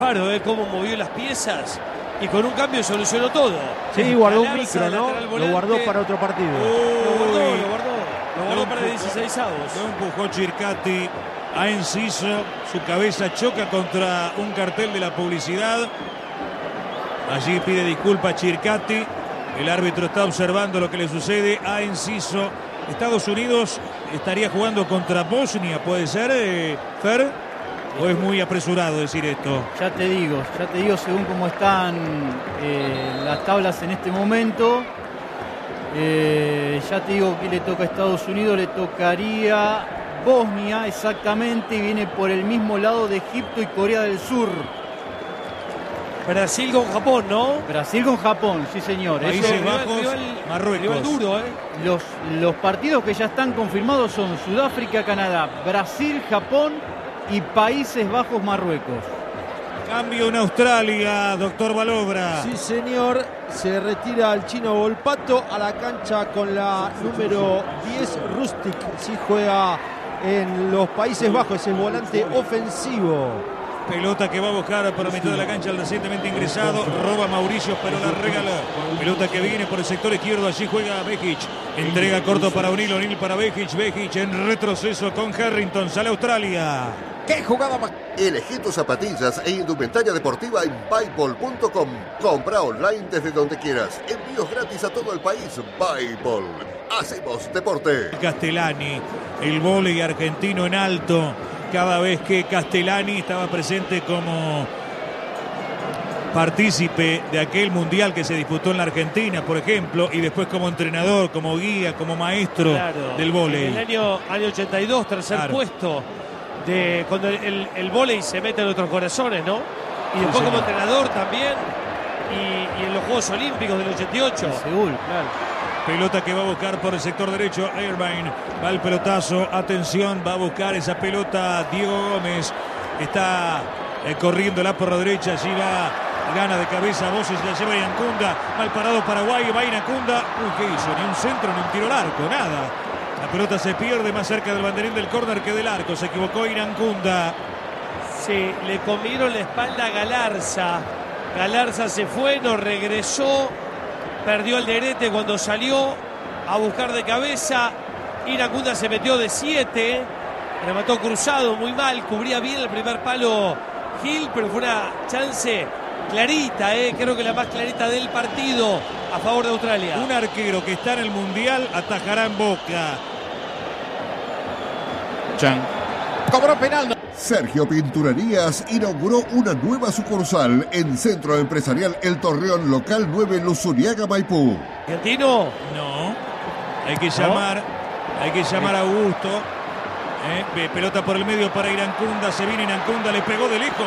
Claro, cómo movió las piezas y con un cambio solucionó todo. Sí, guardó un micro, ¿no? Lo guardó para otro partido. Lo guardó para 16avos. Lo empujó Circati a Enciso. Su cabeza choca contra un cartel de la publicidad. Allí pide disculpas Circati. El árbitro está observando lo que le sucede a Enciso. Estados Unidos estaría jugando contra Bosnia, ¿puede ser, Fer? ¿O es muy apresurado decir esto? Ya te digo, según cómo están las tablas en este momento. Ya te digo que le toca a Estados Unidos, le tocaría Bosnia exactamente, y viene por el mismo lado de Egipto y Corea del Sur. Brasil con Japón, ¿no? Brasil con Japón, sí señor. Países Bajos, Marruecos. Rival duro, Los partidos que ya están confirmados son Sudáfrica, Canadá, Brasil, Japón y Países Bajos, Marruecos. Cambio en Australia, doctor Balobra. Sí, señor. Se retira el chino Volpato a la cancha con la número 10, Rustic. Sí, juega en los Países Bajos, es el volante ofensivo. Pelota que va a buscar por la mitad de la cancha el recientemente ingresado. Roba Mauricio, pero la regala. Pelota que viene por el sector izquierdo. Allí juega Behic. Entrega corto para O'Neill. O'Neill para Behic. Behic en retroceso con Harrington. Sale Australia. ¡Qué jugada más! Elegí tus zapatillas e indumentaria deportiva en Byball.com. Compra online desde donde quieras. Envíos gratis a todo el país. Byball. Hacemos deporte. Castellani. El vóley argentino en alto. Cada vez que Castellani estaba presente como partícipe de aquel mundial que se disputó en la Argentina, por ejemplo, y después como entrenador, como guía, como maestro del vóley. En el año 82, tercer puesto, cuando el vóley se mete en otros corazones, ¿no? Y después como entrenador también, y en los Juegos Olímpicos del 88. Seúl, claro. Pelota que va a buscar por el sector derecho Irvine. Va el pelotazo. Atención, va a buscar esa pelota Diego Gómez. Está corriéndola por la derecha. Allí va, gana de cabeza. Voces la lleva Inancunda. Mal parado Paraguay. Va Inancunda. Uy, ¿qué hizo? Ni un centro, ni un tiro al arco. Nada. La pelota se pierde más cerca del banderín del córner que del arco. Se equivocó Inancunda. Sí, le comieron la espalda a Galarza. Galarza se fue, no regresó. Perdió el derete cuando salió a buscar de cabeza. Inancunda se metió de 7. Remató cruzado muy mal. Cubría bien el primer palo Gil, pero fue una chance clarita, creo que la más clarita del partido a favor de Australia. Un arquero que está en el Mundial atajará en Boca. Chan. Cobró penal. Sergio Pinturerías inauguró una nueva sucursal en Centro Empresarial El Torreón, local 9, Luzuriaga, Maipú. ¿Argentino? No. Hay que llamar a Augusto. Pelota por el medio para Inancunda. Se viene Inancunda, le pegó de lejos.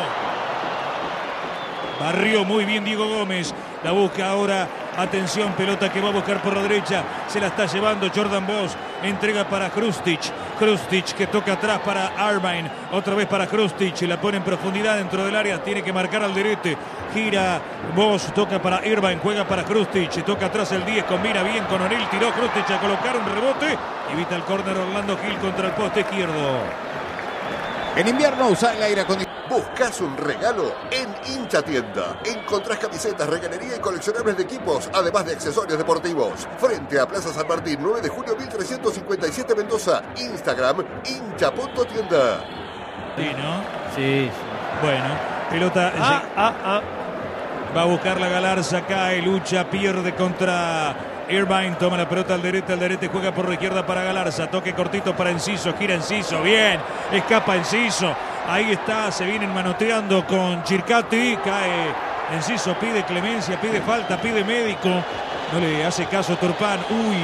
Barrió muy bien Diego Gómez. La busca ahora. Atención, pelota que va a buscar por la derecha. Se la está llevando Jordan Boss. Entrega para Krustic. Krustic que toca atrás para Irvine. Otra vez para Krustic. La pone en profundidad dentro del área. Tiene que marcar al derete. Gira Boss. Toca para Irvine. Juega para Krustic. Toca atrás el 10. Combina bien con O'Neill. Tiró Krustic a colocar un rebote. Evita el córner Orlando Gil contra el poste izquierdo. En invierno usa el aire acondicionado. ¿Buscas un regalo? En Hincha Tienda encontrás camisetas, reganería y coleccionables de equipos, además de accesorios deportivos. Frente a Plaza San Martín, 9 de junio 1357 Mendoza. Instagram, hincha.tienda. Sí, ¿no? Sí. Bueno, pelota. Va a buscar la Galarza, cae, lucha, pierde contra Irvine, toma la pelota al derete, juega por la izquierda para Galarza, toque cortito para Enciso, gira Enciso, bien, escapa Enciso. Ahí está, se vienen manoteando con Circati, cae Enciso, pide clemencia, pide falta, pide médico, no le hace caso Turpán. Uy,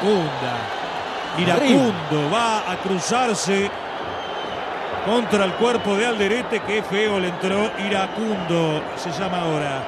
Iracundo va a cruzarse contra el cuerpo de Alderete, qué feo le entró Iracundo, se llama ahora.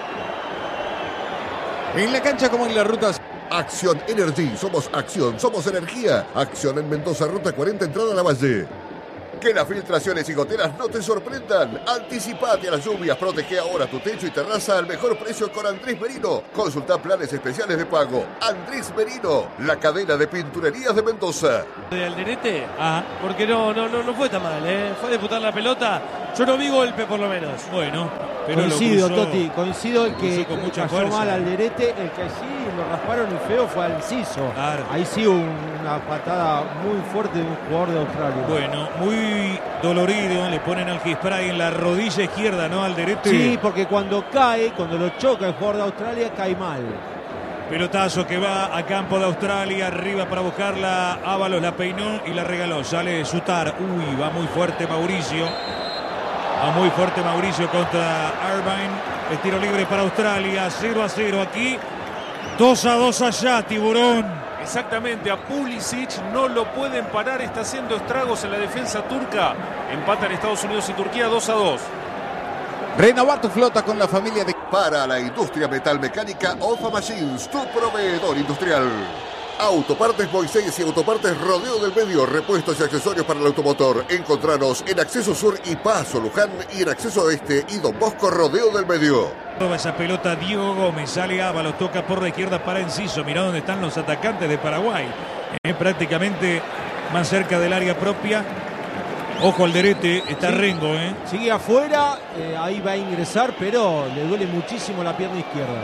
En la cancha como en las rutas. Acción Energy, somos acción, somos energía. Acción en Mendoza, ruta 40, entrada a la Valle. Que las filtraciones y goteras no te sorprendan. Anticipate a las lluvias, protege ahora tu techo y terraza al mejor precio con Andrés Merino. Consulta planes especiales de pago. Andrés Merino, la cadena de pinturerías de Mendoza. De Alderete, porque no fue tan mal, fue a disputar la pelota Yo no vi golpe por lo menos. Bueno, pero coincido, lo cruzó, Totti, coincido. El que con mucha cayó fuerza. mal Alderete, el que sí lo rasparon y feo fue al Enciso. Claro. Ahí sí hubo una patada muy fuerte de un jugador de Australia. Bueno, muy dolorido, le ponen al spray en la rodilla izquierda, ¿no? Alderete. Sí, porque cuando cae, cuando lo choca el jugador de Australia, cae mal. Pelotazo que va a campo de Australia, arriba para buscarla. Ábalos la peinó y la regaló. Sale Sutar. Uy, va muy fuerte Mauricio. Va muy fuerte Mauricio contra Irvine. El tiro libre para Australia. 0-0 aquí. 2-2 allá, Tiburón. Exactamente, a Pulisic no lo pueden parar, está haciendo estragos en la defensa turca. Empatan Estados Unidos y Turquía 2-2. Renovar tu flota con la familia de... Para la industria metalmecánica, OFA Machines, tu proveedor industrial. Autopartes Moisés y Autopartes Rodeo del Medio, repuestos y accesorios para el automotor. Encontranos en Acceso Sur y Paso Luján y en Acceso Este y Don Bosco Rodeo del Medio. Toma esa pelota Diego Gómez, sale Ábalos, toca por la izquierda para Enciso. Mirá dónde están los atacantes de Paraguay. Prácticamente más cerca del área propia. Ojo Alderete, está Sí. Rengo, Sigue afuera, ahí va a ingresar, pero le duele muchísimo la pierna izquierda.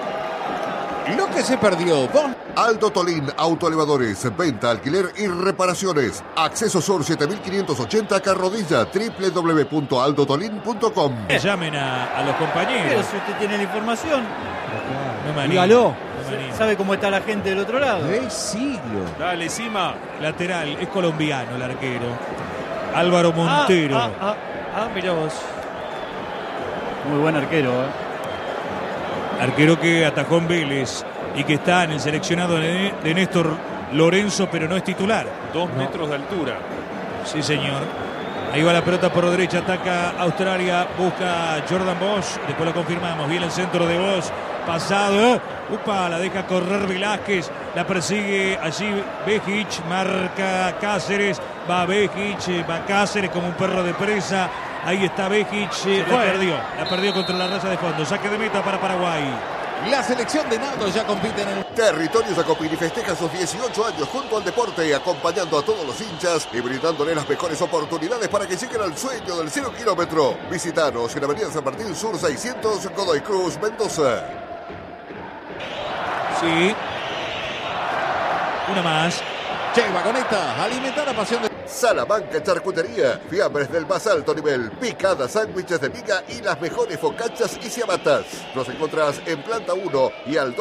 Lo que se perdió. Aldo Tolín, autoelevadores, venta, alquiler y reparaciones. Acceso Sur 7580 Carrodilla, www.aldotolin.com. Llamen a los Pero compañeros. si usted tiene la información, No me animo, Dígalo. no me animo. sabe cómo está la gente del otro lado. Siglo. Dale, Sima. Lateral, es colombiano el arquero. Álvaro Montero. Mirá vos. Muy buen arquero, Arquero que atajó en Vélez y que está en el seleccionado de Néstor Lorenzo, pero no es titular. 2 metros de altura. Sí, señor. Ahí va la pelota por derecha, ataca Australia, busca Jordan Bosch, después lo confirmamos, viene el centro de Bosch, pasado, upa, la deja correr Velázquez, la persigue allí Bejic, marca Cáceres, va Bejic, va Cáceres como un perro de presa, ahí está Bejic, la perdió contra la raya de fondo, saque de meta para Paraguay. La selección de Naldo ya compite en el... Territorio Jacopini festeja sus 18 años junto al deporte, acompañando a todos los hinchas y brindándole las mejores oportunidades para que lleguen al sueño del 0 kilómetro. Visítanos en Avenida San Martín Sur 600, Godoy Cruz, Mendoza. Sí. Una más. Che, vagoneta, alimentar la pasión de... Salamanca Charcutería, fiambres del más alto nivel, picadas, sándwiches de miga y las mejores focachas y ciabatas. Nos encontrás en planta 1 y al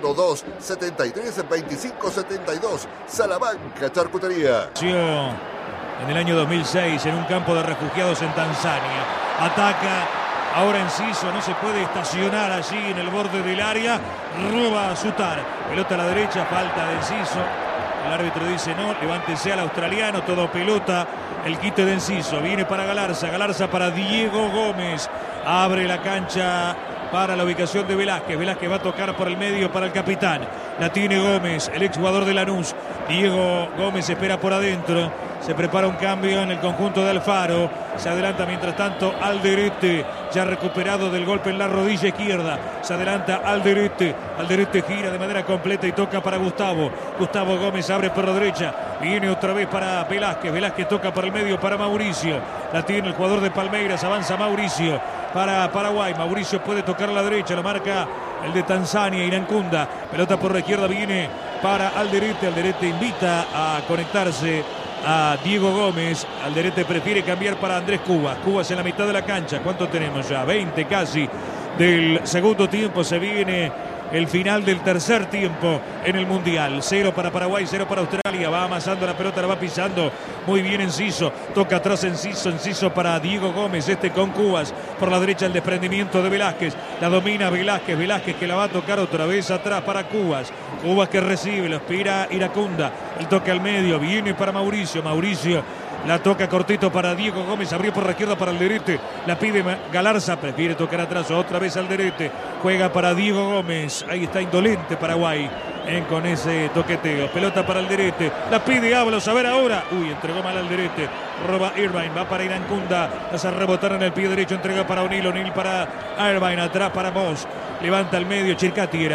2612-732572. Salamanca Charcutería. En el año 2006 en un campo de refugiados en Tanzania. Ataca ahora Enciso, no se puede estacionar allí en el borde del área. Roba a Sutar. Pelota a la derecha, falta de Enciso. El árbitro dice no, levántese al australiano, todo pelota. El quite de Enciso, viene para Galarza, Galarza para Diego Gómez. Abre la cancha para la ubicación de Velázquez. Velázquez va a tocar por el medio para el capitán. La tiene Gómez, el exjugador de Lanús. Diego Gómez espera por adentro. Se prepara un cambio en el conjunto de Alfaro. Se adelanta mientras tanto Alderete, ya recuperado del golpe en la rodilla izquierda. Se adelanta Alderete. Alderete gira de manera completa y toca para Gustavo. Gustavo Gómez abre por la derecha. Viene otra vez para Velázquez. Velázquez toca por el medio para Mauricio. La tiene el jugador de Palmeiras. Avanza Mauricio para Paraguay. Mauricio puede tocar a la derecha. Lo marca el de Tanzania, Irankunda. Pelota por la izquierda viene para Alderete. Alderete invita a conectarse a Diego Gómez. Alderete prefiere cambiar para Andrés Cubas. Cubas en la mitad de la cancha. ¿Cuánto tenemos ya? 20 casi del segundo tiempo. Se viene el final del tercer tiempo en el Mundial. 0 para Paraguay, 0 para Australia. Va amasando la pelota, la va pisando muy bien Enciso. Toca atrás Enciso. Enciso para Diego Gómez. Este con Cubas. Por la derecha el desprendimiento de Velázquez. La domina Velázquez. Velázquez que la va a tocar otra vez atrás para Cubas. Cubas que recibe, lo aspira Iracunda. El toque al medio. Viene para Mauricio. Mauricio la toca cortito para Diego Gómez. Abrió por la izquierda para Alderete. La pide Galarza. Prefiere tocar atrás. Otra vez Alderete. Juega para Diego Gómez. Ahí está indolente Paraguay con ese toqueteo. Pelota para Alderete. La pide Ábalos. A ver ahora. Uy, entregó mal Alderete. Roba Irvine. Va para Irankunda. Hace rebotar en el pie derecho. Entrega para O'Neill. O'Neill para Irvine. Atrás para Bosch. Levanta al medio. Chircati era.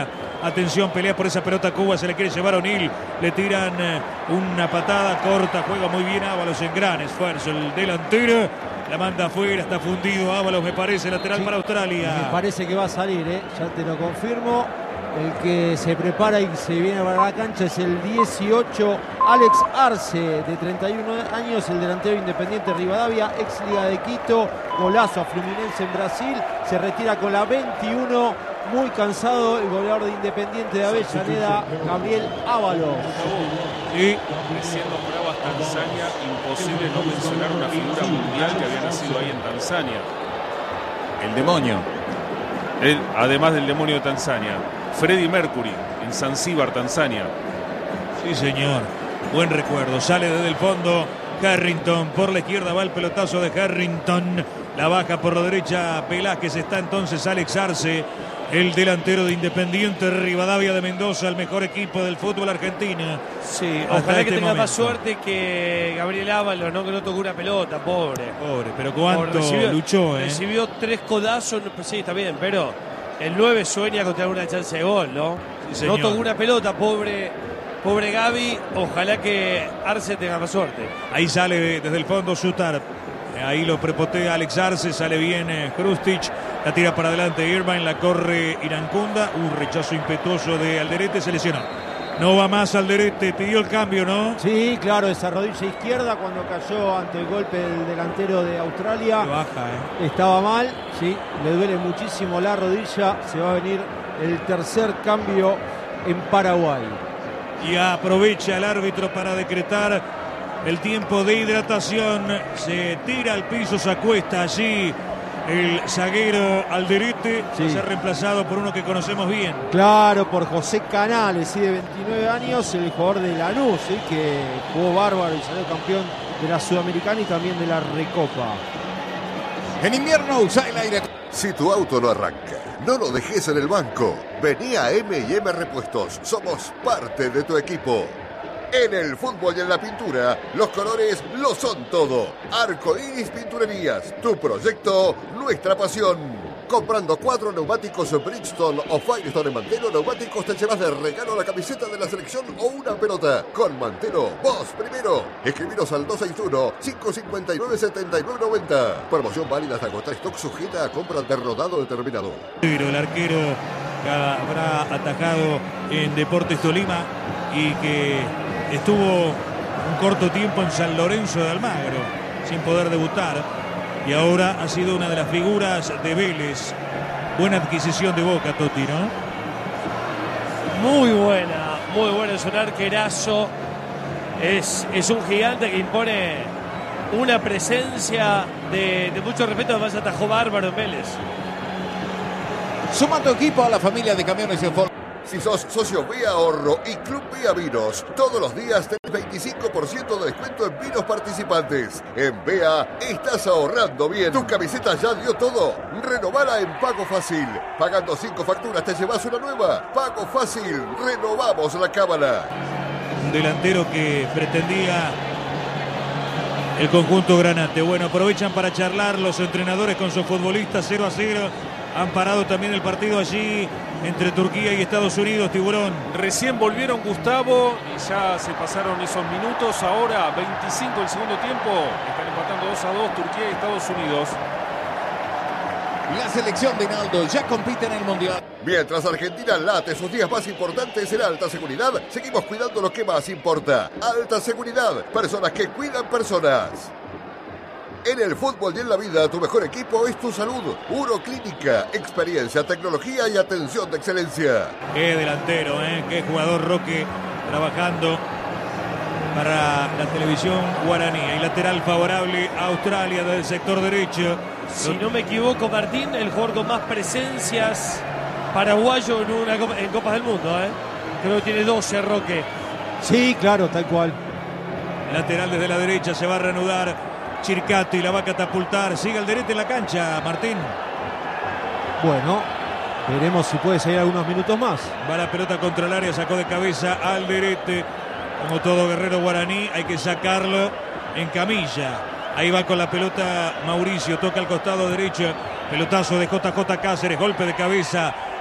Atención, pelea por esa pelota Cuba, se le quiere llevar a O'Neill. Le tiran una patada corta, juega muy bien Ábalos en gran esfuerzo. El delantero la manda afuera, está fundido Ábalos, me parece, lateral para Australia. Me parece que va a salir, ya te lo confirmo. El que se prepara y se viene para la cancha es el 18, Alex Arce, de 31 años, el delantero Independiente Rivadavia, ex Liga de Quito, golazo a Fluminense en Brasil, se retira con la 21, muy cansado el goleador de Independiente de Avellaneda, Gabriel Ábalos. Sí. Recién nombrabas Tanzania, imposible no mencionar una figura mundial que había nacido ahí en Tanzania. El demonio. Además del demonio de Tanzania, Freddie Mercury en Zanzíbar, Tanzania. Sí, señor. Buen recuerdo. Sale desde el fondo Harrington. Por la izquierda va el pelotazo de Harrington. La baja por la derecha Velázquez. Está entonces Alex Arce, el delantero de Independiente Rivadavia de Mendoza, el mejor equipo del fútbol argentino. Sí, hasta ojalá este que tenga momento. más suerte que Gabriel Ábalos, ¿no? Que no tocó una pelota, pobre. Pobre, pero cuánto Recibió- luchó, ¿eh? Recibió 3 codazos, pues sí, está bien, pero el 9 sueña con tener una chance de gol, ¿no? Sí, señor. No tocó una pelota, pobre Gaby. Ojalá que Arce tenga más suerte. Ahí sale desde el fondo Sutar. Ahí lo prepotea Alex Arce, sale bien Krustic, la tira para adelante Irvine, la corre Irancunda, rechazo impetuoso de Alderete, se lesionó. No va más Alderete, pidió el cambio, ¿no? Sí, claro, esa rodilla izquierda cuando cayó ante el golpe del delantero de Australia. Que baja, Estaba mal, sí, le duele muchísimo la rodilla, se va a venir el tercer cambio en Paraguay. Y aprovecha el árbitro para decretar el tiempo de hidratación. Se tira al piso, se acuesta allí el zaguero Alderete. Sí. Va a ser reemplazado por uno que conocemos bien. Claro, por José Canales, sí, de 29 años, el jugador de Lanús, sí, que jugó bárbaro y salió campeón de la Sudamericana y también de la Recopa. En invierno usa el aire. Si tu auto no arranca, no lo dejes en el banco. Vení a M&M Repuestos. Somos parte de tu equipo. En el fútbol y en la pintura, los colores lo son todo. Arco Iris Pinturerías, tu proyecto, nuestra pasión. Comprando 4 neumáticos Bridgestone o Firestone en Mantelo, neumáticos te llevas de regalo la camiseta de la selección o una pelota. Con Mantelo, vos primero. Escribiros al 261-559-7990. Promoción válida hasta agotar stock, sujeta a compra de rodado determinado. Pero el arquero que habrá atajado en Deportes Tolima y que estuvo un corto tiempo en San Lorenzo de Almagro sin poder debutar y ahora ha sido una de las figuras de Vélez. Buena adquisición de Boca, Totti, ¿no? Muy buena, es un arquerazo. Es un gigante que impone una presencia de mucho respeto. Además atajó bárbaro en Vélez. Suma tu equipo a la familia de camiones en Ford. Si sos socio Vía Ahorro y Club Vía Vinos, todos los días tenés 25% de descuento en vinos participantes. En Vea estás ahorrando bien. Tu camiseta ya dio todo. Renovala en Pago Fácil. Pagando 5 facturas te llevas una nueva. Pago Fácil. Renovamos la cámara. Un delantero que pretendía el conjunto granate. Bueno, aprovechan para charlar los entrenadores con sus futbolistas. 0-0. Han parado también el partido allí entre Turquía y Estados Unidos, Tiburón. Recién volvieron, Gustavo, y ya se pasaron esos minutos. Ahora 25 el segundo tiempo. Están empatando 2-2 Turquía y Estados Unidos. La selección de Naldo ya compite en el Mundial. Mientras Argentina late sus días más importantes en alta seguridad, seguimos cuidando lo que más importa. Alta seguridad. Personas que cuidan personas. En el fútbol y en la vida, tu mejor equipo es tu salud. Uroclínica, experiencia, tecnología y atención de excelencia. Qué delantero, qué jugador Roque trabajando para la televisión guaraní. Y lateral favorable a Australia desde el sector derecho. Si no me equivoco, Martín, el jugador con más presencias paraguayo en Copas del Mundo. Creo que tiene 12, Roque. Sí, claro, tal cual. Lateral desde la derecha, se va a reanudar Chircato y la va a catapultar. Sigue Alderete en la cancha, Martín. Bueno, veremos si puede seguir algunos minutos más. Va la pelota contra el área, sacó de cabeza Alderete. Como todo guerrero guaraní, hay que sacarlo en camilla. Ahí va con la pelota Mauricio, toca al costado derecho. Pelotazo de JJ Cáceres, golpe de cabeza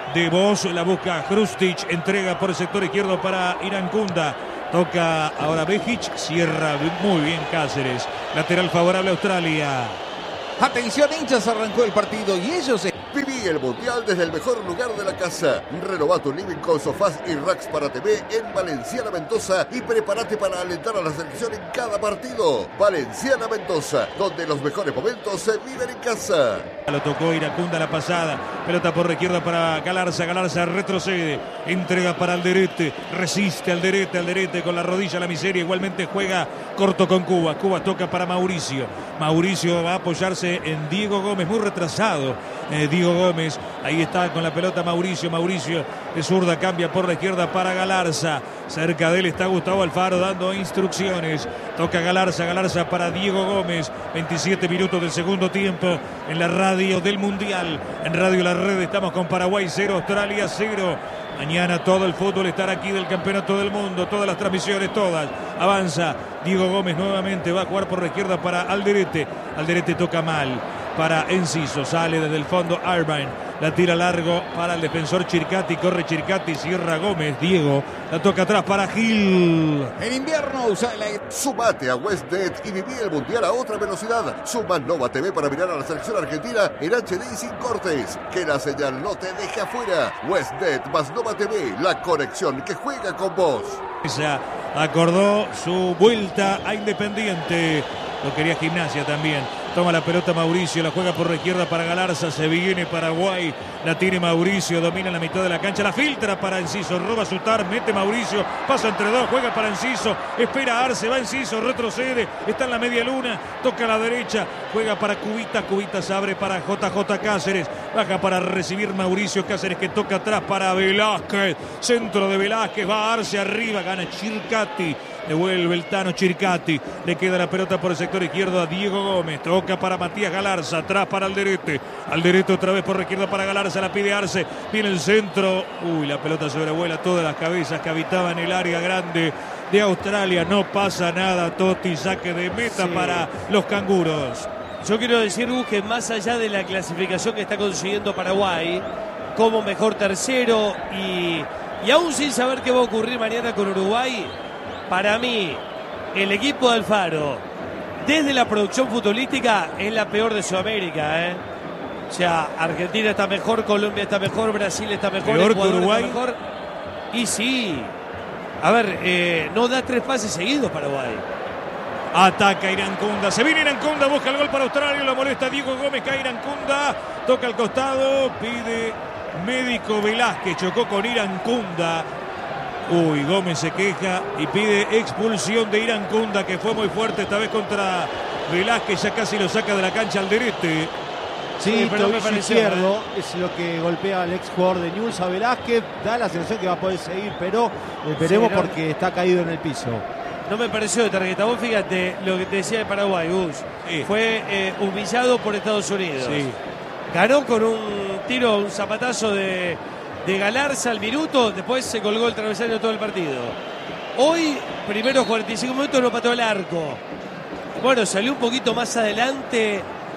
de Vos, la busca Krustic, entrega por el sector izquierdo para Irankunda. Toca ahora Behic, cierra muy bien Cáceres. Lateral favorable a Australia. Atención, hinchas, arrancó el partido y ellos... Viví el Mundial desde el mejor lugar de la casa. Renová tu living con sofás y racks para TV en Valenciana Mendoza y prepárate para alentar a la selección en cada partido. Valenciana Mendoza, donde los mejores momentos se viven en casa. Lo tocó Irankunda la pasada. Pelota por la izquierda para Galarza. Galarza retrocede. Entrega para Alderete. Resiste Alderete con la rodilla a la miseria. Igualmente juega corto con Cuba. Cuba toca para Mauricio. Mauricio va a apoyarse en Diego Gómez. Muy retrasado. Diego Gómez. Ahí está con la pelota Mauricio. Mauricio de zurda cambia por la izquierda para Galarza. Cerca de él está Gustavo Alfaro dando instrucciones. Toca Galarza. Galarza para Diego Gómez. 27 minutos del segundo tiempo en la radio del Mundial. En Radio La Red estamos con Paraguay 0, Australia 0. Mañana todo el fútbol estará aquí del Campeonato del Mundo. Todas las transmisiones, todas. Avanza Diego Gómez nuevamente. Va a jugar por la izquierda para Alderete. Alderete toca mal para Enciso. Sale desde el fondo Irvine. La tira largo para el defensor Chircati. Corre Chircati. Cierra Gómez. Diego. La toca atrás para Gil. En invierno usa la... Sumate a WestNet y viví el Mundial a otra velocidad. Suma Nova TV para mirar a la selección argentina en HD y sin cortes. Que la señal no te deje afuera. WestNet más Nova TV, la conexión que juega con vos. Esa acordó su vuelta a Independiente. Lo quería Gimnasia también. Toma la pelota Mauricio, la juega por la izquierda para Galarza, se viene Paraguay, la tiene Mauricio, domina la mitad de la cancha, la filtra para Enciso, roba Sutar, mete Mauricio, pasa entre dos, juega para Enciso, espera Arce, va Enciso, retrocede, está en la media luna, toca a la derecha, juega para Cubita, Cubita se abre para JJ Cáceres, baja para recibir Mauricio Cáceres que toca atrás para Velázquez, centro de Velázquez, va Arce arriba, gana Chircati. Devuelve el Tano Chircati. Le queda la pelota por el sector izquierdo a Diego Gómez. Toca para Matías Galarza. Atrás para Alderete. Alderete otra vez por la izquierda para Galarza. La pide Arce. Viene el centro. Uy, la pelota sobrevuela todas las cabezas que habitaban el área grande de Australia. No pasa nada. Totti, saque de meta para los canguros. Yo quiero decir, que más allá de la clasificación que está consiguiendo Paraguay como mejor tercero y aún sin saber qué va a ocurrir mañana con Uruguay, para mí, el equipo de Alfaro, desde la producción futbolística, es la peor de Sudamérica. O sea, Argentina está mejor, Colombia está mejor, Brasil está mejor, ¿Peor Ecuador que Uruguay? está mejor. Y sí. A ver, no da 3 pases seguidos Paraguay. Ataca Irankunda, se viene Irankunda, busca el gol para Australia, lo molesta Diego Gómez, cae Irankunda, toca al costado, pide médico Velázquez, chocó con Irankunda. Uy, Gómez se queja y pide expulsión de Irankunda, que fue muy fuerte esta vez contra Velázquez, ya casi lo saca de la cancha Alderete. Sí, pero me tobillo pareció, izquierdo es lo que golpea al ex jugador de Newell's a Velázquez. Da la sensación que va a poder seguir, pero veremos Sí, no. porque está caído en el piso. No me pareció de tarjeta. Vos fíjate lo que te decía de Paraguay, Gus. Sí. Fue humillado por Estados Unidos. Sí. Ganó con un tiro, un zapatazo de Galarza al minuto. Después se colgó el travesaño todo el partido. Hoy, primeros 45 minutos, no pateó el arco. Bueno, salió un poquito más adelante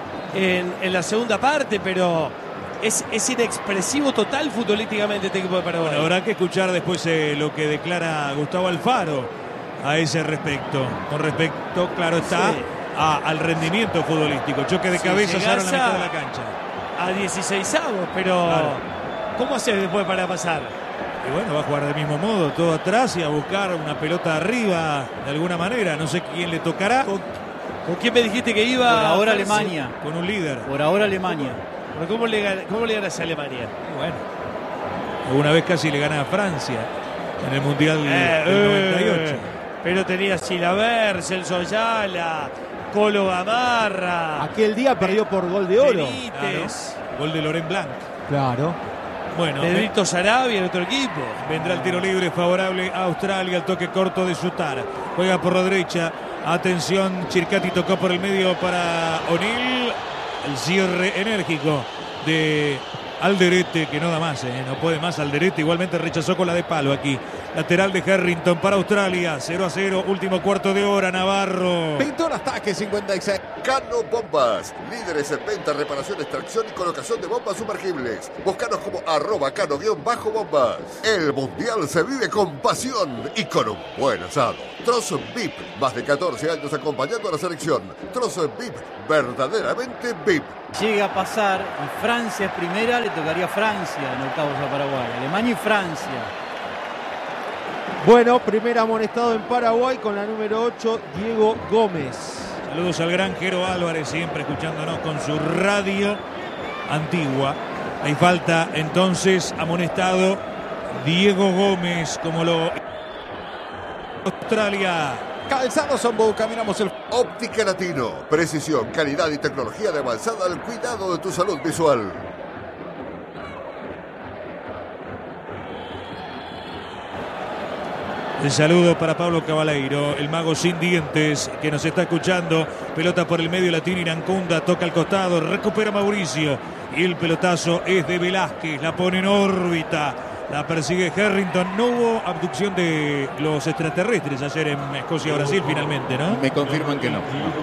en la segunda parte, pero es inexpresivo total futbolísticamente este equipo de Paraguay. Bueno, habrá que escuchar después lo que declara Gustavo Alfaro a ese respecto. Con respecto, claro está, Sí. al rendimiento futbolístico. Choque de Si cabeza, llegás ahora en la mitad de la cancha. A 16avos, pero Claro. ¿cómo haces después para pasar? Y bueno, va a jugar del mismo modo, todo atrás y a buscar una pelota arriba de alguna manera. No sé quién le tocará. ¿Con quién me dijiste que iba? Por ahora Percy? Alemania. Con un líder. Por ahora Alemania. Pero ¿cómo le ganas a Alemania? Y bueno, alguna vez casi le gana a Francia en el Mundial del 98. Pero tenía Chilaver, Celso Ayala, Colo Gamarra, Aquel día perdió por gol de oro. Benítez, Gol de Laurent Blanc. Claro. Bueno, Pedrito Sarabia en otro equipo. vendrá el tiro libre favorable a Australia. El toque corto de Sutar. Juega por la derecha. Atención, Chircati tocó por el medio para O'Neill. El cierre enérgico de Alderete, que no da más, no puede más Alderete. Igualmente rechazó con la de palo aquí. Lateral de Harrington para Australia. 0-0, último cuarto de hora, Navarro. Pintó el ataque 56. Cano Bombas, líderes en venta, reparación, extracción y colocación de bombas sumergibles. Búscanos como @cano_bombas. El Mundial se vive con pasión y con un buen asado. Trozo VIP, más de 14 años acompañando a la selección. Trozo VIP, verdaderamente VIP. Llega a pasar y Francia es primera, le tocaría Francia en octavos a Paraguay. Alemania y Francia. Bueno, primer amonestado en Paraguay con la número 8, Diego Gómez. Saludos al gran Jero Álvarez, siempre escuchándonos con su radio antigua. Hay falta entonces, amonestado Diego Gómez, como lo... Australia. Calzado Sombo, caminamos el... Óptica Latino, precisión, calidad y tecnología de avanzada al cuidado de tu salud visual. El saludo para Pablo Cabaleiro, el mago sin dientes que nos está escuchando. Pelota por el medio, la tiene Irancunda, toca al costado, recupera Mauricio. Y el pelotazo es de Velázquez, la pone en órbita. La persigue Harrington. No hubo abducción de los extraterrestres ayer en Escocia-Brasil finalmente, ¿no? Me confirman que no.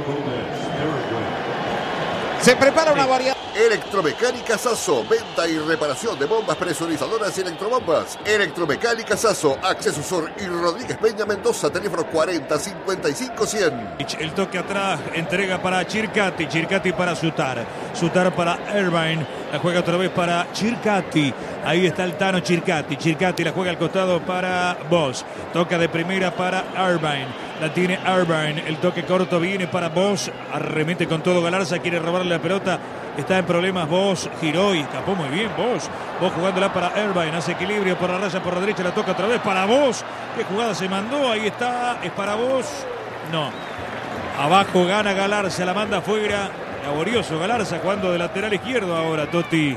Se prepara una variante. Electromecánica Sasso, venta y reparación de bombas presurizadoras y electrobombas. Electromecánica Sasso, Acceso Sur y Rodríguez Peña Mendoza, teléfono 40 55 100. El toque atrás, entrega para Chircati, Chircati para Sutar, Sutar para Irvine, la juega otra vez para Chircati, ahí está el Tano Chircati, Chircati la juega al costado para Bosch, toca de primera para Irvine, la tiene Irvine, el toque corto viene para Bosch, arremete con todo Galarza, quiere robarle la pelota. Está en problemas Bosch, giró y escapó muy bien Bosch. Bosch jugándola para Irvine, hace equilibrio por la raya por la derecha, la toca otra vez para Bosch. ¿Qué jugada se mandó? Ahí está, es para Bosch. No. Abajo gana Galarza, la manda afuera. Laborioso Galarza jugando de lateral izquierdo ahora, Totti.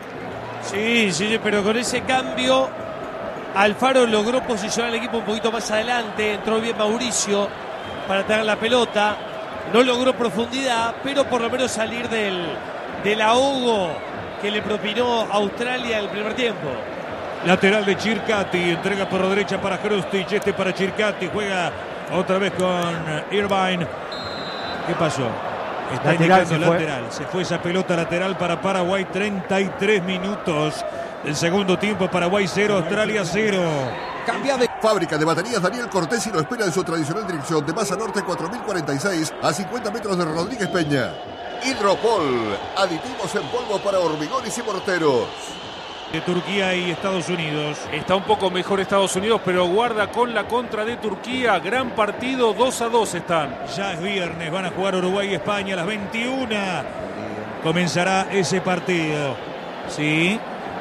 Sí, pero con ese cambio Alfaro logró posicionar al equipo un poquito más adelante. Entró bien Mauricio para tener la pelota. No logró profundidad, pero por lo menos salir del ahogo que le propinó Australia el primer tiempo. Lateral de Chircati, entrega por la derecha para Krustic, este para Chircati, juega otra vez con Irvine. ¿Qué pasó? Está indicando lateral. Se fue esa pelota lateral para Paraguay, 33 minutos del segundo tiempo, Paraguay 0, Australia 0. Cambia de... Fábrica de baterías Daniel Cortesi lo espera en su tradicional dirección de Masa Norte 4046 a 50 metros de Rodríguez Peña. Hidropol, aditivos en polvo para hormigones y morteros. De Turquía y Estados Unidos. Está un poco mejor Estados Unidos, pero guarda con la contra de Turquía. Gran partido, 2-2 están. Ya es viernes, van a jugar Uruguay y España a las 21. Comenzará ese partido. Sí,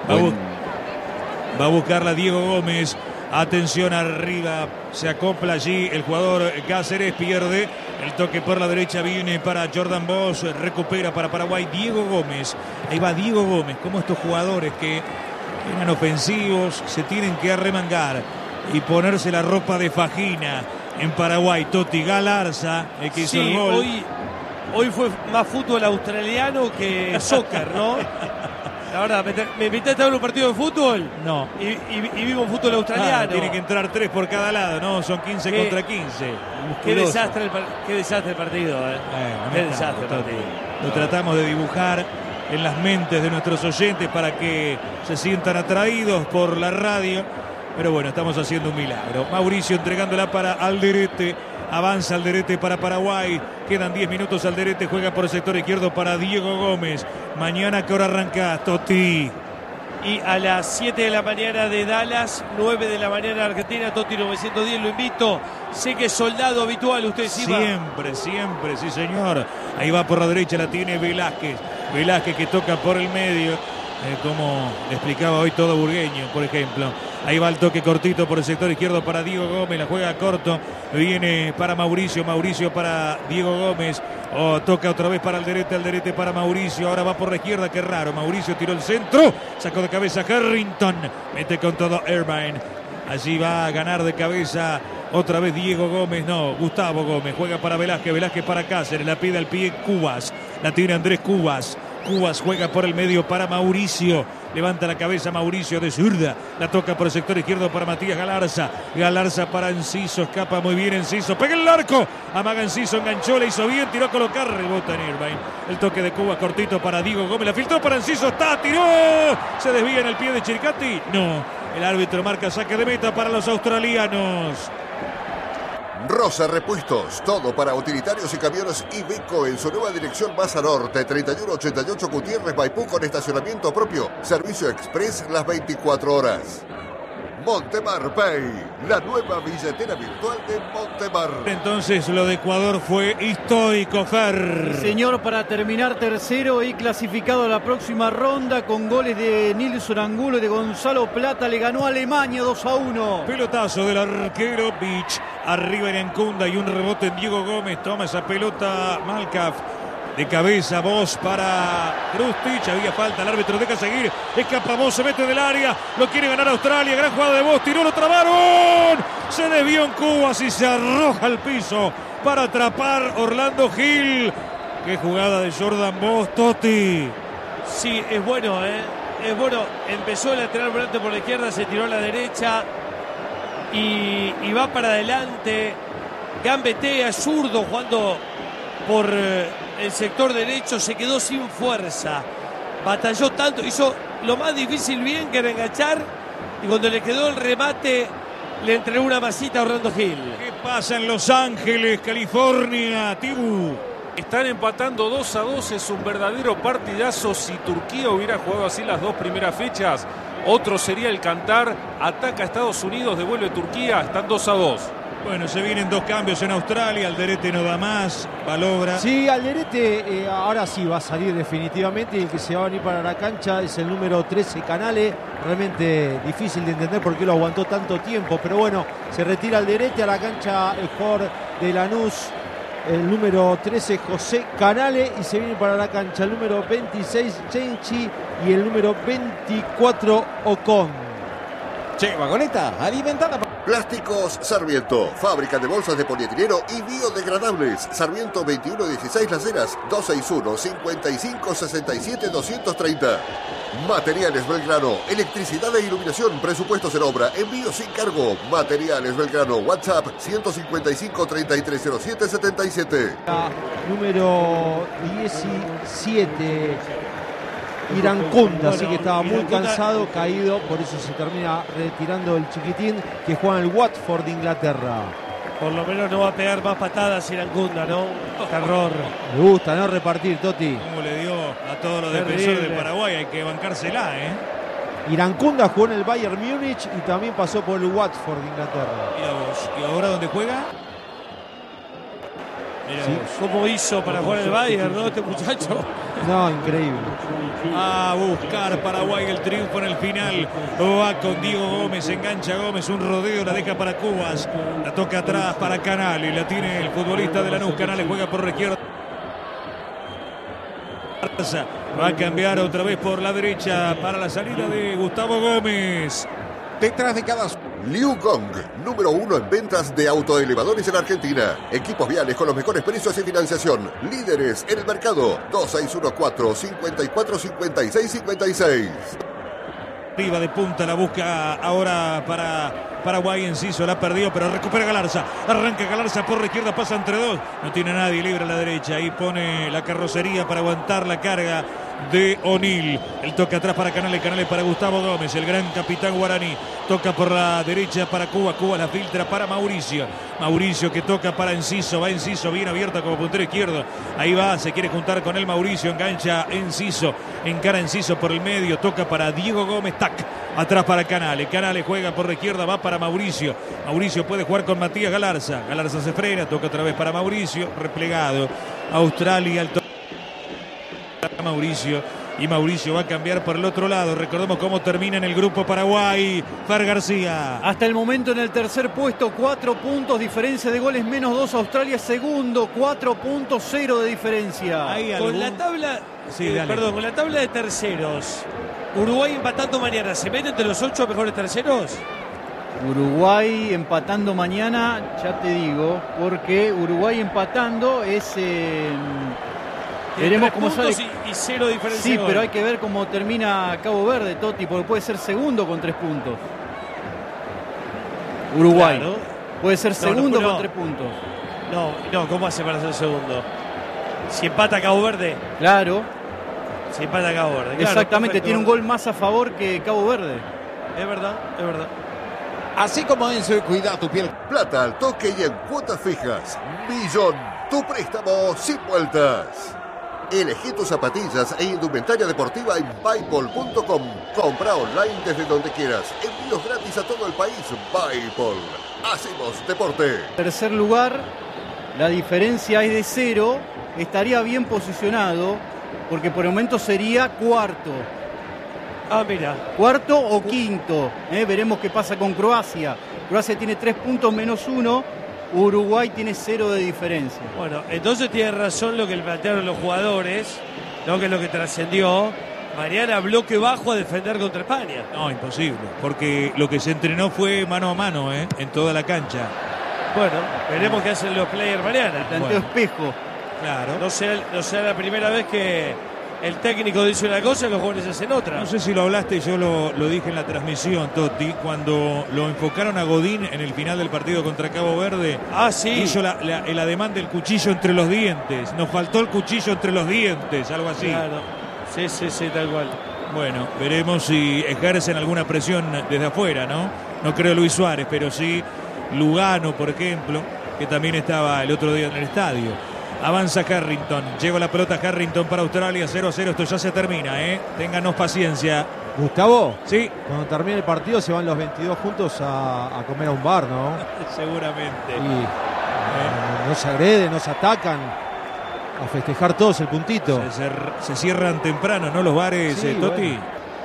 va a buscarla Diego Gómez. Atención arriba, se acopla allí el jugador Cáceres, pierde el toque por la derecha, viene para Jordan Bosch, recupera para Paraguay Diego Gómez. Ahí va Diego Gómez, como estos jugadores que eran ofensivos, se tienen que arremangar y ponerse la ropa de fajina en Paraguay. Totti, Galarza, el que hizo el gol. Hoy fue más fútbol australiano que soccer, ¿no? La verdad, ¿me invitaste a ver un partido de fútbol? No. Y vimos fútbol australiano. Tiene que entrar 3 por cada lado, ¿no? Son 15 contra 15. Qué desastre el partido, ¿eh? Qué desastre el partido. Lo tratamos de dibujar en las mentes de nuestros oyentes para que se sientan atraídos por la radio. Pero bueno, estamos haciendo un milagro. Mauricio entregándola para Alderete. Avanza Alderete para Paraguay. Quedan 10 minutos. Alderete juega por el sector izquierdo para Diego Gómez. Mañana, ¿qué hora arranca, Totti? Y a las 7 de la mañana de Dallas, 9 de la mañana Argentina, Totti 910, lo invito. Sé que es soldado habitual, usted sí va. Siempre, sí señor. Ahí va por la derecha, la tiene Velázquez. Velázquez que toca por el medio. Como le explicaba hoy todo Burgueño, por ejemplo. Ahí va el toque cortito por el sector izquierdo para Diego Gómez, la juega corto, viene para Mauricio para Diego Gómez, toca otra vez para Alderete para Mauricio, ahora va por la izquierda, qué raro, Mauricio tiró el centro, sacó de cabeza Harrington, mete con todo Irvine, allí va a ganar de cabeza otra vez Diego Gómez, no, Gustavo Gómez, juega para Velázquez para Cáceres, la pide al pie Cubas, la tiene Andrés Cubas, Cubas juega por el medio para Mauricio. Levanta la cabeza Mauricio de zurda. La toca por el sector izquierdo para Matías Galarza. Galarza para Enciso. Escapa muy bien Enciso. Pega el arco. Amaga Enciso. Enganchó. Le hizo bien. Tiró a colocar. Rebota en Irvine. El toque de Cubas cortito para Diego Gómez. La filtró para Enciso. Está. Tiró. Se desvía en el pie de Chiricati. No. El árbitro marca saque de meta para los australianos. Rosa Repuestos, todo para utilitarios y camiones Iveco en su nueva dirección Baza Norte, 3188 Gutiérrez Maipú con estacionamiento propio, servicio express las 24 horas. Montemar Pay, la nueva billetera virtual de Montemar. Entonces lo de Ecuador fue histórico, Fer. Señor, para terminar tercero y clasificado a la próxima ronda con goles de Nilson Angulo y de Gonzalo Plata, le ganó a Alemania 2-1. Pelotazo del arquero Beach. Arriba en Ancunda y un rebote en Diego Gómez. Toma esa pelota Malcaf. De cabeza, Vos para Krustic. Había falta, el árbitro deja seguir. Escapa Vos, se mete del área. Lo quiere ganar Australia. Gran jugada de Vos. Tiró, lo trabaron. Se desvió en Cubas y se arroja al piso para atrapar Orlando Gil. Qué jugada de Jordan Vos, Totti. Sí, es bueno, es bueno. Empezó el lateral volante por la izquierda, se tiró a la derecha y va para adelante. Gambetea, zurdo, jugando por el sector derecho, se quedó sin fuerza. Batalló tanto, hizo lo más difícil bien, que era enganchar, y cuando le quedó el remate le entregó una masita a Orlando Gil. ¿Qué pasa en Los Ángeles, California, Tibu? Están empatando 2-2, es un verdadero partidazo. Si Turquía hubiera jugado así las dos primeras fechas, otro sería el cantar. Ataca a Estados Unidos, devuelve Turquía, están 2-2. Bueno, se vienen dos cambios en Australia. Alderete no da más, Balogra. Sí, Alderete ahora sí va a salir definitivamente, y el que se va a venir para la cancha es el número 13, Canale. Realmente difícil de entender por qué lo aguantó tanto tiempo, pero bueno, se retira Alderete. A la cancha el jugador de Lanús, el número 13, José Canale, y se viene para la cancha el número 26, Chenchi, y el número 24, Ocon. Che, vagoneta alimentada. Plásticos Sarmiento, fábrica de bolsas de polietileno y biodegradables. Sarmiento 2116 Las Heras, 261-5567-230. Materiales Belgrano, electricidad e iluminación, presupuestos en obra, envío sin cargo. Materiales Belgrano, WhatsApp 155-3307-77. Número 17, Irancunda, así que estaba muy cansado, caído, por eso se termina retirando el chiquitín, que juega en el Watford de Inglaterra. Por lo menos no va a pegar más patadas Irancunda, ¿no? Terror. Me gusta, ¿no? Repartir, Toti. Como le dio a todos los Terrible. defensores de Paraguay, hay que bancársela, ¿eh? Irancunda jugó en el Bayern Múnich y también pasó por el Watford de Inglaterra. Mira vos. ¿Y ahora dónde juega? Mira Sí. vos. ¿Cómo hizo para jugar el Bayern, no? Este muchacho. No, increíble. A buscar Paraguay el triunfo en el final. Va con Diego Gómez, engancha Gómez, un rodeo, la deja para Cubas. La toca atrás para Canale, la tiene el futbolista de Lanús. Canale juega por la izquierda. Va a cambiar otra vez por la derecha para la salida de Gustavo Gómez. Detrás de cada... Liu Gong, número 1 en ventas de autoelevadores en Argentina. Equipos viales con los mejores precios y financiación. Líderes en el mercado. 2614-545656. Arriba de punta, la busca ahora para Paraguay. Enciso la perdió, pero recupera Galarza. Arranca Galarza por la izquierda, pasa entre dos. No tiene nadie, libre a la derecha. Ahí pone la carrocería para aguantar la carga de O'Neill. El toque atrás para Canale, Canale para Gustavo Gómez, el gran capitán guaraní. Toca por la derecha para Cuba, Cuba la filtra para Mauricio. Mauricio que toca para Enciso, va Enciso bien abierta como puntero izquierdo. Ahí va, se quiere juntar con él Mauricio, engancha Enciso, encara Enciso por el medio, toca para Diego Gómez, tac, atrás para Canale. Canale juega por la izquierda, va para Mauricio. Mauricio puede jugar con Matías Galarza. Galarza se frena, toca otra vez para Mauricio, replegado. Australia, el toque para Mauricio. Y Mauricio va a cambiar por el otro lado. Recordemos cómo termina en el grupo Paraguay. Fer García. Hasta el momento en el tercer puesto, 4 puntos, diferencia de goles, menos 2. Australia segundo, 4.0 de diferencia. Con la tabla, Sí, dale. con la tabla de terceros, Uruguay empatando mañana, ¿se mete entre los 8 mejores terceros? Uruguay empatando mañana, ya te digo, porque Uruguay empatando es... Tiene veremos 3 cómo sale. puntos y y 0 diferencia. Sí, de gol. pero hay que ver cómo termina Cabo Verde, Totti, porque puede ser segundo con 3 puntos. Uruguay. Claro. Puede ser segundo no. con 3 puntos. No, ¿cómo hace para ser segundo? Si empata Cabo Verde. Claro, Si empata Cabo Verde. Claro, exactamente. perfecto. Tiene un gol más a favor que Cabo Verde. Es verdad, es verdad. Así como Enzo, cuida tu piel. Plata al toque y en cuotas fijas. Millón, tu préstamo sin vueltas. Elegí tus zapatillas e indumentaria deportiva en Buypol.com. Compra online desde donde quieras. Envíos gratis a todo el país. Buypol. Hacemos deporte. Tercer lugar, la diferencia es de 0. Estaría bien posicionado porque por el momento sería cuarto. Ah, mira. Cuarto o quinto. Veremos qué pasa con Croacia. Croacia tiene 3 puntos menos 1. Uruguay tiene 0 de diferencia. Bueno, entonces tiene razón lo que le plantearon los jugadores, ¿no? Que es lo que trascendió. Mariana, bloque bajo a defender contra España. No, imposible, porque lo que se entrenó fue mano a mano, en toda la cancha. Bueno, veremos qué hacen los players mañana. Planteo Bueno. espejo. Claro. No será la primera vez que el técnico dice una cosa y los jóvenes hacen otra. No sé si lo hablaste, yo lo dije en la transmisión, Totti, cuando lo enfocaron a Godín en el final del partido contra Cabo Verde. Ah, sí. Hizo el ademán del cuchillo entre los dientes. Nos faltó el cuchillo entre los dientes, algo así. Claro. Sí, tal cual. Bueno, veremos si ejercen alguna presión desde afuera, ¿no? No creo Luis Suárez, pero sí Lugano, por ejemplo, que también estaba el otro día en el estadio. Avanza Harrington, llegó la pelota Harrington para Australia, 0-0, esto ya se termina, ténganos paciencia. Gustavo, Sí, cuando termine el partido se van los 22 juntos a comer a un bar, ¿no? seguramente. Y no se agreden, no se atacan, a festejar todos el puntito. Se cierran temprano, ¿no? Los bares, Sí, Totti. bueno.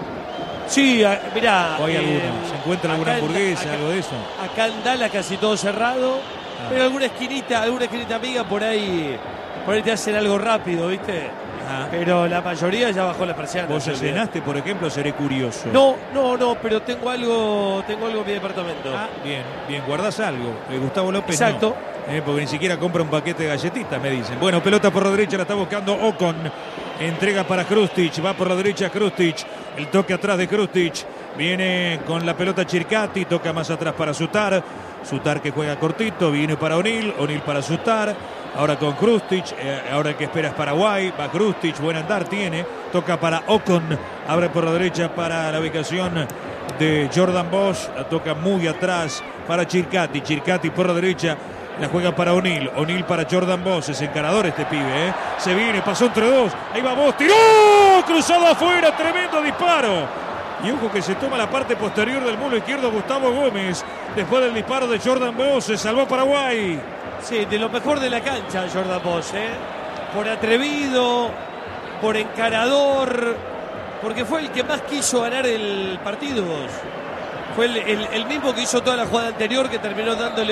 Sí, mirá. ¿O hay alguno? ¿Se encuentra alguna acá en- hamburguesa, acá- algo de eso? Acá en Dallas casi todo cerrado. Pero alguna esquinita amiga por ahí te hacen algo rápido, ¿viste? Ajá. Pero la mayoría ya bajó la persiana. ¿Vos se olvidó. cenaste, por ejemplo? Seré curioso. No, pero tengo algo en mi departamento. Ah, bien, guardás algo. Gustavo López no. Exacto. Porque ni siquiera compra un paquete de galletitas, me dicen. Bueno, pelota por la derecha, la está buscando Ocon. Entrega para Krustic, va por la derecha Krustic. El toque atrás de Krustic. Viene con la pelota Chircati, toca más atrás para Sutar. Sutar que juega cortito, viene para O'Neill para Sutar. Ahora con Krustic, ahora el que espera es Paraguay. Va Krustic, buen andar tiene. Toca para Ocon, abre por la derecha para la ubicación de Jordan Bosch. La toca muy atrás para Chircati. Chircati por la derecha. La juega para O'Neill para Jordan Bosch, es encarador este pibe, Se viene, pasó entre dos, ahí va Bosch, tiró, cruzado afuera, tremendo disparo. Y ojo que se toma la parte posterior del muslo izquierdo Gustavo Gómez. Después del disparo de Jordan Bosch, se salvó Paraguay. Sí, de lo mejor de la cancha Jordan Bosch, por atrevido, por encarador, porque fue el que más quiso ganar el partido. Fue el mismo que hizo toda la jugada anterior, que terminó dándole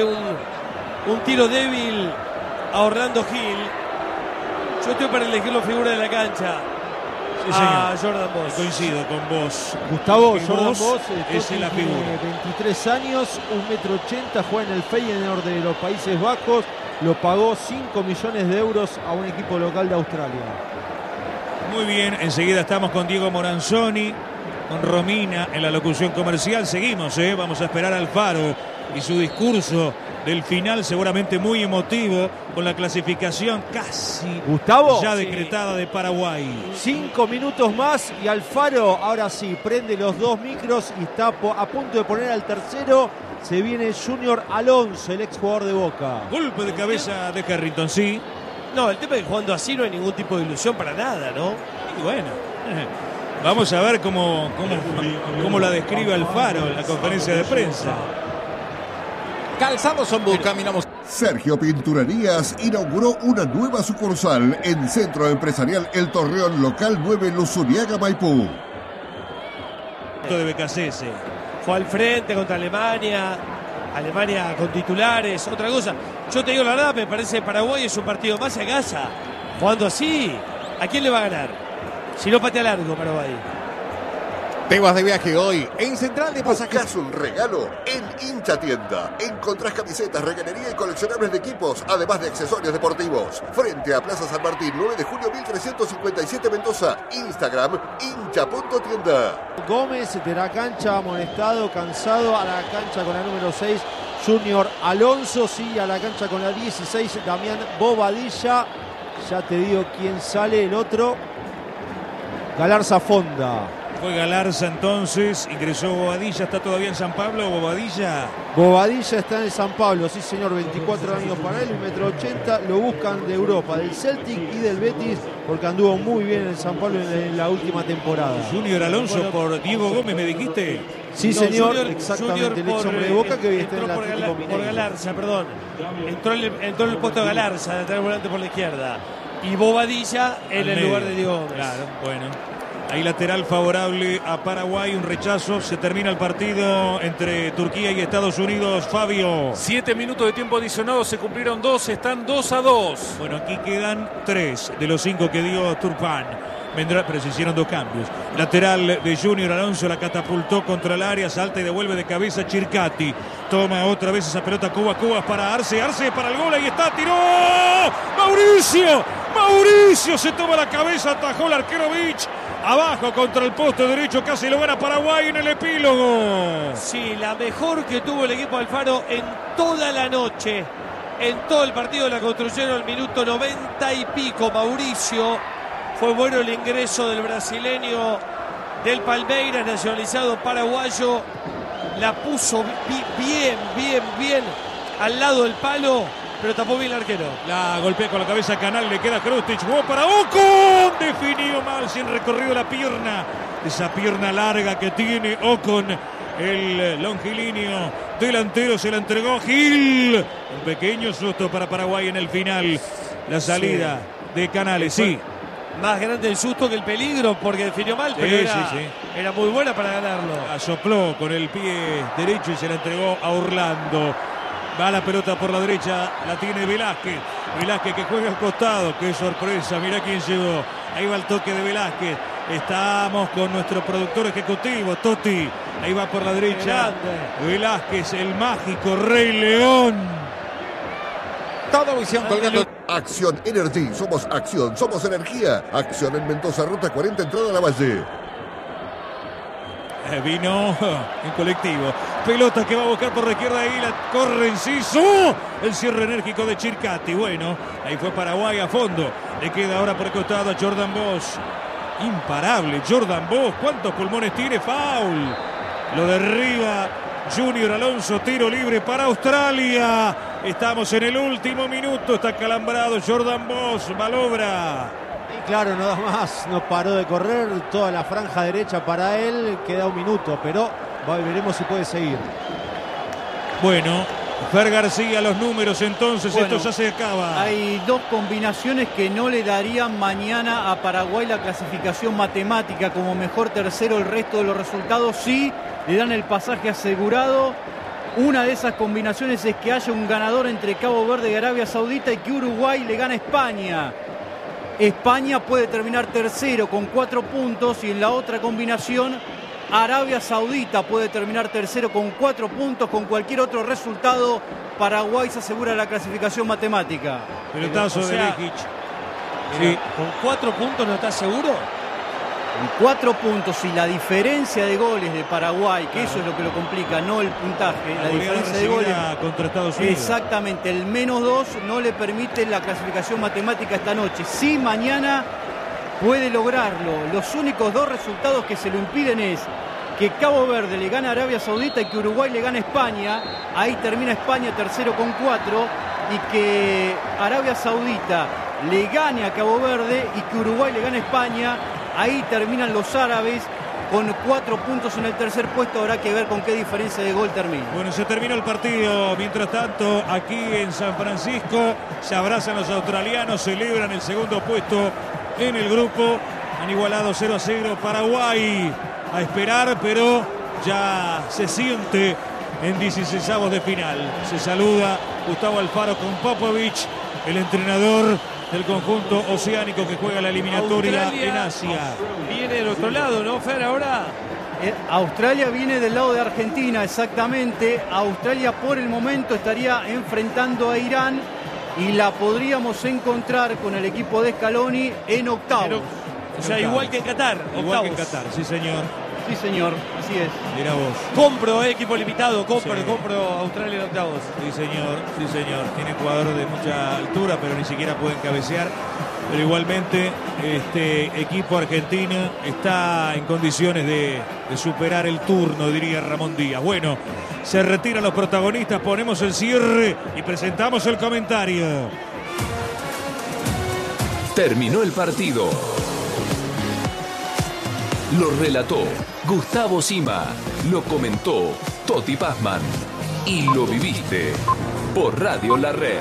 un tiro débil a Orlando Gil. Yo estoy para elegir la figura de la cancha. Sí, a señor. Jordan Bosch. Coincido con vos. Gustavo, Que Jordan vos Bosch es la tiene figura. 23 años, 1,80 m, juega en el Feyenoord de los Países Bajos, lo pagó 5 millones de euros a un equipo local de Australia. Muy bien, enseguida estamos con Diego Moranzoni, con Romina en la locución comercial. Seguimos, vamos a esperar al Faro y su discurso del final, seguramente muy emotivo, con la clasificación casi Gustavo, ya Sí. decretada de Paraguay. 5 minutos más y Alfaro ahora sí prende los 2 micros y está a punto de poner al tercero. Se viene Junior Alonso, el exjugador de Boca. Golpe de cabeza de Harrington, sí. No, el tema es que jugando así no hay ningún tipo de ilusión para nada, ¿no? Y bueno, vamos a ver cómo la describe Alfaro en la conferencia de prensa. Calzado Sombú, caminamos. Sergio Pinturerías inauguró una nueva sucursal en Centro Empresarial El Torreón, local 9, Luzuriaga, Maipú. De BKCS. Fue al frente contra Alemania con titulares, otra cosa. Yo te digo la verdad, me parece que Paraguay es un partido más a casa. Jugando así, ¿a quién le va a ganar? Si no patea largo Paraguay. Te vas de viaje hoy en Central de Pasajes. ¿Buscas un regalo? En Hincha Tienda encontrás camisetas, reganería y coleccionables de equipos, además de accesorios deportivos. Frente a Plaza San Martín, 9 de julio 1357 Mendoza. Instagram, hincha.tienda. Gómez de la cancha, amonestado, cansado, a la cancha con la número 6, Junior Alonso, sigue a la cancha con la 16, Damián Bobadilla. Ya te digo quién sale, el otro, Galarza Fonda. Fue Galarza entonces, ingresó Bobadilla, ¿está todavía en San Pablo Bobadilla? Bobadilla está en San Pablo, sí señor, 24 años para él, 1,80 m, lo buscan de Europa, del Celtic y del Betis, porque anduvo muy bien en San Pablo en la última temporada. Junior Alonso por Diego Gómez, ¿me dijiste? Sí, No, señor, Junior, exactamente, Junior el ex hombre de Boca que hoy está en el entró Atlético Mineiro. por Galarza, perdón. Entró en el puesto de Galarza, de lateral volante por la izquierda. Y Bobadilla en el lugar de Diego Gómez. Claro, bueno. Ahí lateral favorable a Paraguay, un rechazo. Se termina el partido entre Turquía y Estados Unidos. Fabio. 7 minutos de tiempo adicionado, se cumplieron 2, están 2-2. Bueno, aquí quedan 3 de los 5 que dio Turpan. Vendrá, pero se hicieron 2 cambios. Lateral de Junior Alonso, la catapultó contra el área, salta y devuelve de cabeza Chircati. Toma otra vez esa pelota Cubas para Arce para el gol, ahí está, tiró. Mauricio se toma la cabeza, atajó el arquero Vich. Abajo contra el poste derecho, casi lo gana Paraguay en el epílogo. Sí, la mejor que tuvo el equipo Alfaro en toda la noche. En todo el partido la construyeron al minuto 90 y pico. Mauricio, fue bueno el ingreso del brasileño del Palmeiras, nacionalizado paraguayo. La puso bien al lado del palo, pero tapó bien el arquero. La golpea con la cabeza Canal, le queda Krustic, jugó para Ocon, definió mal, sin recorrido la pierna, esa pierna larga que tiene Ocon, el longilíneo delantero, se la entregó Gil. Un pequeño susto para Paraguay en el final, la salida de Canales, sí. Más grande el susto que el peligro, porque definió mal, pero era muy buena para ganarlo. Asopló con el pie derecho y se la entregó a Orlando. Va la pelota por la derecha, la tiene Velázquez. Velázquez que juega al costado, qué sorpresa, mirá quién llegó. Ahí va el toque de Velázquez. Estamos con nuestro productor ejecutivo, Totti. Ahí va por la derecha. Velázquez, el mágico Rey León. Toda visión colgando. Acción Energy, somos acción, somos energía. Acción en Mendoza, ruta 40, entrada a la Valle. Vino en colectivo. Pelota que va a buscar por la izquierda, ahí la corre Enciso. El cierre enérgico de Chircati. Bueno, ahí fue Paraguay a fondo. Le queda ahora por el costado a Jordan Bosch. Imparable Jordan Bosch. ¿Cuántos pulmones tiene? Foul. Lo derriba Junior Alonso. Tiro libre para Australia. Estamos en el último minuto. Está calambrado Jordan Bosch. Malobra. Y claro, nada más, no paró de correr, toda la franja derecha para él, queda un minuto, pero veremos si puede seguir. Bueno, Fer García, los números entonces, bueno, esto ya se acaba. Hay 2 combinaciones que no le darían mañana a Paraguay la clasificación matemática como mejor tercero. El resto de los resultados sí le dan el pasaje asegurado. Una de esas combinaciones es que haya un ganador entre Cabo Verde y Arabia Saudita y que Uruguay le gane a España. España puede terminar tercero con 4 puntos y en la otra combinación Arabia Saudita puede terminar tercero con 4 puntos. Con cualquier otro resultado Paraguay se asegura la clasificación matemática. Pelotazo de Lekic. Sí. ¿Con 4 puntos no estás seguro? Con 4 puntos y la diferencia de goles de Paraguay, que eso es lo que lo complica, no el puntaje, la diferencia de goles contra Estados Unidos. Exactamente, el -2 no le permite la clasificación matemática esta noche. Sí, mañana puede lograrlo. Los únicos 2 resultados que se lo impiden es que Cabo Verde le gane a Arabia Saudita y que Uruguay le gane a España. Ahí termina España tercero con 4 y que Arabia Saudita le gane a Cabo Verde y que Uruguay le gane a España. Ahí terminan los árabes con 4 puntos en el tercer puesto. Habrá que ver con qué diferencia de gol termina. Bueno, se terminó el partido. Mientras tanto, aquí en San Francisco se abrazan los australianos, celebran el segundo puesto en el grupo. Han igualado 0-0 Paraguay. A esperar, pero ya se siente en 16avos de final. Se saluda Gustavo Alfaro con Popovich, el entrenador del conjunto oceánico que juega la eliminatoria en Asia. Viene del otro lado, ¿no, Fer? Ahora Australia viene del lado de Argentina, exactamente. Australia por el momento estaría enfrentando a Irán y la podríamos encontrar con el equipo de Scaloni en octavos. O sea, igual que en Qatar, Igual que en octavos. Qatar, sí señor. Sí, señor, así es. Mirá vos. Compro, equipo limitado, compro Sí. Australia en octavos. Sí, señor, sí, señor. Tiene jugadores de mucha altura, pero ni siquiera pueden cabecear. Pero igualmente, este equipo argentino está en condiciones de superar el turno, diría Ramón Díaz. Bueno, se retiran los protagonistas, ponemos el cierre y presentamos el comentario. Terminó el partido. Lo relató Gustavo Sima. Lo comentó Toti Pazman. Y lo viviste por Radio La Red.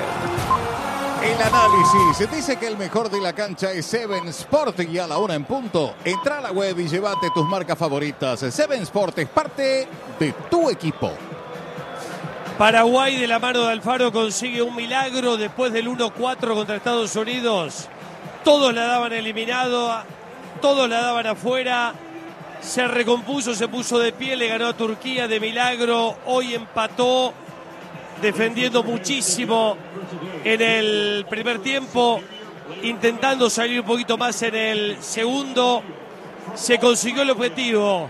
El análisis dice que el mejor de la cancha es Seven Sport y a la 1 en punto. Entra a la web y llévate tus marcas favoritas. Seven Sport es parte de tu equipo. Paraguay de la mano de Alfaro consigue un milagro después del 1-4 contra Estados Unidos. Todos la daban eliminado, todos la daban afuera. Se recompuso, se puso de pie, le ganó a Turquía de milagro. Hoy empató, defendiendo muchísimo en el primer tiempo, intentando salir un poquito más en el segundo. Se consiguió el objetivo: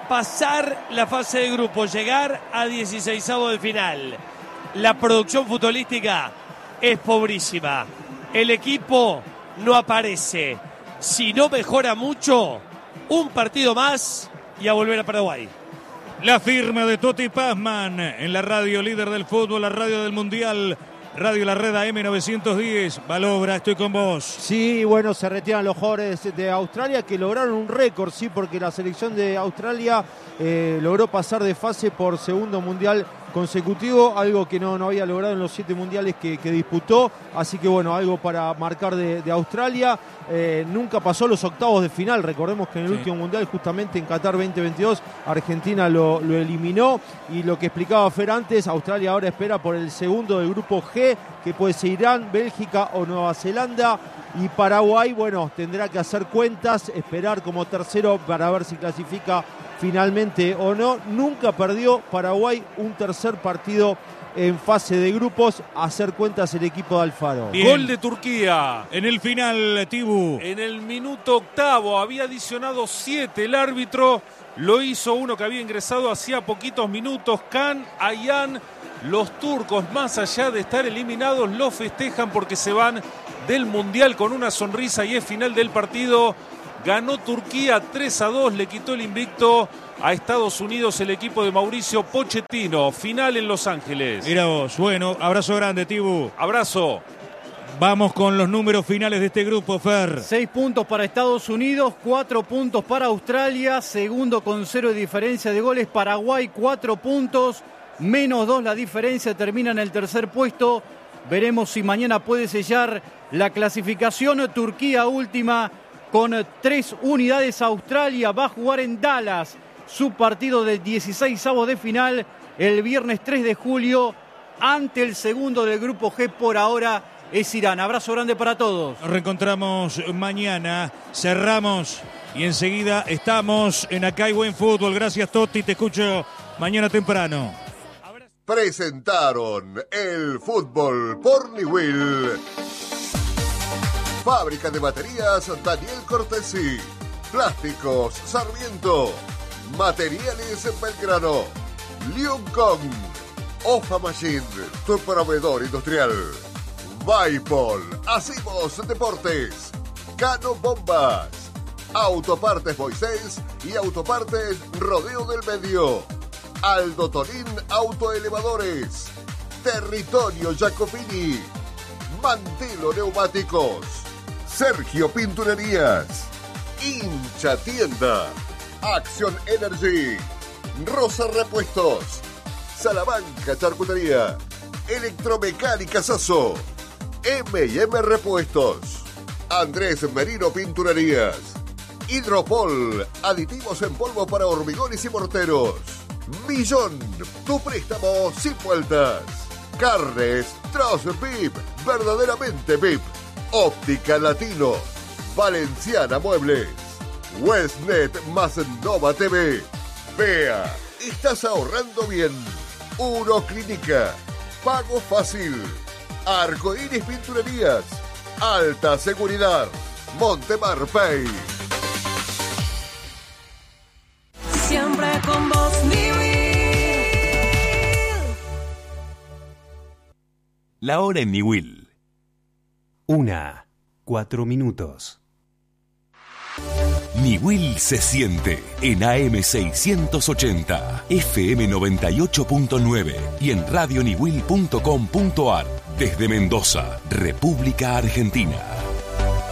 pasar la fase de grupo, llegar a 16avos de final. La producción futbolística es pobrísima. El equipo no aparece. Si no mejora mucho, un partido más y a volver a Paraguay. La firma de Toti Pazman en la radio líder del fútbol, la radio del mundial, Radio La Red AM 910. Valobra, estoy con vos. Sí, bueno, se retiran los jugadores de Australia que lograron un récord, sí, porque la selección de Australia logró pasar de fase por segundo mundial consecutivo, algo que no había logrado en los 7 mundiales que disputó, así que bueno, algo para marcar de Australia. Nunca pasó los octavos de final, recordemos que en el último mundial, justamente en Qatar 2022, Argentina lo eliminó, y lo que explicaba Fer antes, Australia ahora espera por el segundo del grupo G, que puede ser Irán, Bélgica o Nueva Zelanda, y Paraguay, bueno, tendrá que hacer cuentas, esperar como tercero para ver si clasifica finalmente o no. Nunca perdió Paraguay un tercer partido en fase de grupos. Hacer cuentas el equipo de Alfaro. Bien. Gol de Turquía. En el final, Tibu. En el minuto octavo había adicionado 7 el árbitro. Lo hizo uno que había ingresado hacía poquitos minutos, Can Ayhan. Los turcos, más allá de estar eliminados, lo festejan porque se van del Mundial con una sonrisa y es final del partido. Ganó Turquía 3-2, le quitó el invicto a Estados Unidos el equipo de Mauricio Pochettino. Final en Los Ángeles. Mira vos, bueno, abrazo grande, Tibu. Abrazo. Vamos con los números finales de este grupo, Fer. 6 puntos para Estados Unidos, 4 puntos para Australia, segundo con 0 de diferencia de goles. Paraguay, 4 puntos, -2 la diferencia, termina en el tercer puesto. Veremos si mañana puede sellar la clasificación. Turquía última con 3 unidades. Australia va a jugar en Dallas su partido de 16avos de final el viernes 3 de julio ante el segundo del grupo G. Por ahora es Irán. Abrazo grande para todos. Nos reencontramos mañana, cerramos y enseguida estamos en Acá hay Buen Fútbol. Gracias, Toti, te escucho mañana temprano. Presentaron el fútbol por Niwil. Fábrica de baterías Daniel Cortesi. Plásticos Sarmiento. Materiales Belgrano. Liuncom. Ofa Machine, tu proveedor industrial. Vaipol. Hacemos Deportes. Cano Bombas. Autopartes Moisés y Autopartes Rodeo del Medio. Aldo Torín Autoelevadores. Territorio Jacopini. Mantelo Neumáticos. Sergio Pinturerías. Hincha Tienda. Acción Energy. Rosa Repuestos. Salamanca Charcutería. Electromecánica Sasso. M&M Repuestos. Andrés Merino Pinturerías. Hidropol. Aditivos en polvo para hormigones y morteros. Millón. Tu préstamo sin vueltas. Carnes Troz VIP. Verdaderamente VIP. Óptica Latino. Valenciana Muebles. Westnet más Nova TV. Vea, estás ahorrando bien. Uroclínica, pago fácil. Arcoíris Pinturerías, alta seguridad. Montemar Pay. Siempre con vos, Niwil. La hora en Niwil. 1:04. Niwil se siente en AM 680, FM 98.9 y en radioniwil.com.ar desde Mendoza, República Argentina.